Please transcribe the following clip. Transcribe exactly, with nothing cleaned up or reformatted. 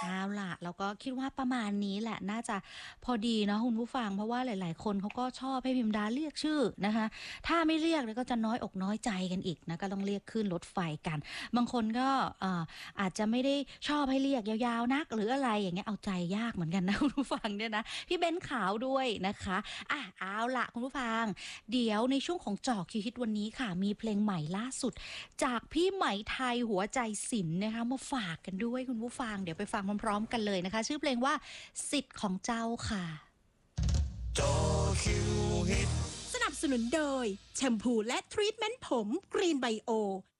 เอาล่ะเราก็คิดว่าประมาณนี้แหละน่าจะพอดีเนาะคุณผู้ฟังเพราะว่าหลายๆคนเขาก็ชอบให้พิมพ์ดาเรียกชื่อนะคะถ้าไม่เรียกเนี่ยก็จะน้อยอกน้อยใจกันอีกนะก็ต้องเรียกขึ้นรถไฟกันบางคนก็เอ่ออาจจะไม่ได้ชอบให้เรียกยาวๆนักหรืออะไรอย่างเงี้ยเอาใจยากเหมือนกันนะคุณผู้ฟังเนี่ยนะพี่เบ้นขาวด้วยนะคะอะเอาล่ะคุณผู้ฟังเดี๋ยวในช่วงของเจาะคิวฮิตวันนี้ค่ะมีเพลงใหม่ล่าสุดจากพี่ไหมไทยหัวใจศิลป์นะคะมาฝากกันด้วยคุณผู้ฟังเดี๋ยวไปฟังพร้อมๆกันเลยนะคะชื่อเพลงว่าสิทธิ์ของเจ้าค่ะจอคิวฮิตสนับสนุนโดยแชมพูและทรีทเมนต์ผมกรีนไบโอ